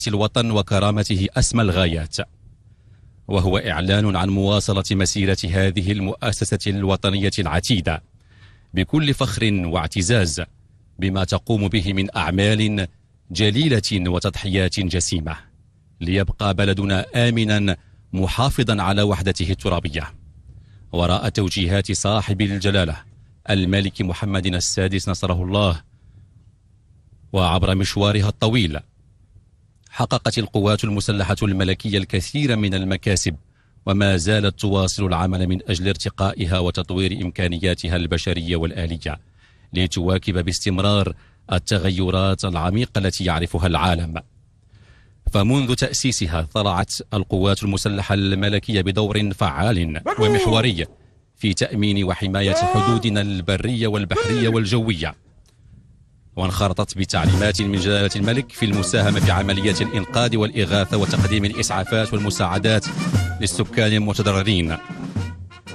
الوطن وكرامته أسمى الغايات، وهو إعلان عن مواصلة مسيرة هذه المؤسسة الوطنية العتيدة بكل فخر واعتزاز بما تقوم به من أعمال جليلة وتضحيات جسيمة، ليبقى بلدنا آمنا محافظا على وحدته الترابية. وراء توجيهات صاحب الجلالة الملك محمد السادس نصره الله، وعبر مشوارها الطويل، حققت القوات المسلحة الملكية الكثير من المكاسب، وما زالت تواصل العمل من أجل ارتقائها وتطوير إمكانياتها البشرية والآلية، لتواكب باستمرار التغيرات العميقة التي يعرفها العالم. فمنذ تأسيسها طلعت القوات المسلحة الملكية بدور فعال ومحوري في تأمين وحماية حدودنا البرية والبحرية والجوية، وانخرطت بتعليمات من جلالة الملك في المساهمة في عمليات الإنقاذ والإغاثة وتقديم الإسعافات والمساعدات للسكان المتضررين